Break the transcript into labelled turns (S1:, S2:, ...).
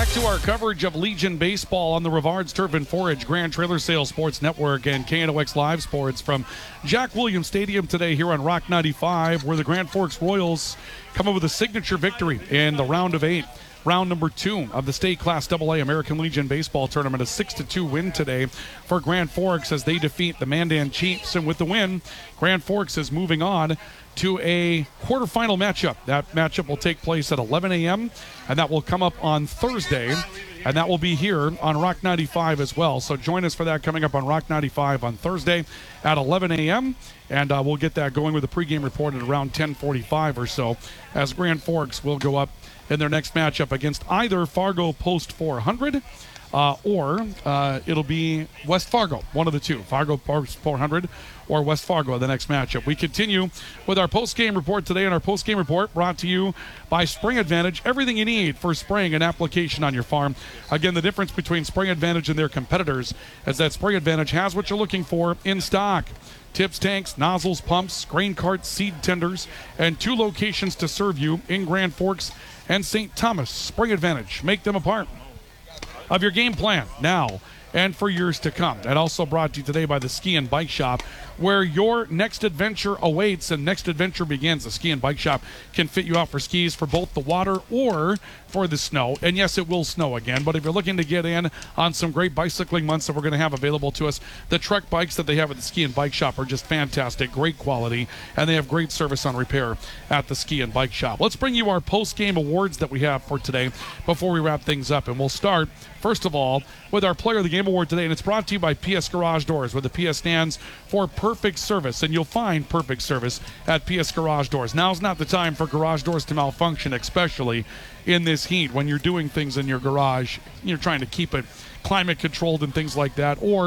S1: back to our coverage of Legion Baseball on the Rivards Turf and Forage Grand Trailer Sales Sports Network and KNOX Live Sports from Jack Williams Stadium today here on Rock 95, where the Grand Forks Royals come up with a signature victory in the round of 8. Round number 2 of the State Class AA American Legion Baseball Tournament. A 6-2 win today for Grand Forks as they defeat the Mandan Chiefs. And with the win, Grand Forks is moving on to a quarterfinal matchup. That matchup will take place at 11 a.m., and that will come up on Thursday, and that will be here on Rock 95 as well. So join us for that coming up on Rock 95 on Thursday at 11 a.m., and we'll get that going with a pregame report at around 10:45 or so, as Grand Forks will go up in their next matchup against either Fargo Post 400 or it'll be West Fargo, one of the two, Fargo Post 400 or West Fargo, the next matchup. We continue with our post-game report today, and our post-game report brought to you by Spring Advantage, everything you need for spraying and application on your farm. Again, the difference between Spring Advantage and their competitors is that Spring Advantage has what you're looking for in stock. Tips, tanks, nozzles, pumps, grain carts, seed tenders, and 2 locations to serve you in Grand Forks and St. Thomas. Spring Advantage. Make them a part of your game plan now and for years to come. And also brought to you today by the Ski and Bike Shop, where your next adventure awaits and next adventure begins. The Ski and Bike Shop can fit you out for skis for both the water or for the snow. And yes, it will snow again, but if you're looking to get in on some great bicycling months that we're going to have available to us, the Trek bikes that they have at the Ski and Bike Shop are just fantastic, great quality, and they have great service on repair at the Ski and Bike Shop. Let's bring you our post-game awards that we have for today before we wrap things up. And we'll start, first of all, with our Player of the Game Award today, and it's brought to you by PS Garage Doors, where the PS stands for perfect service, and you'll find perfect service at PS Garage Doors. Now's not the time for garage doors to malfunction, especially in this heat when you're doing things in your garage, you're trying to keep it climate controlled and things like that, or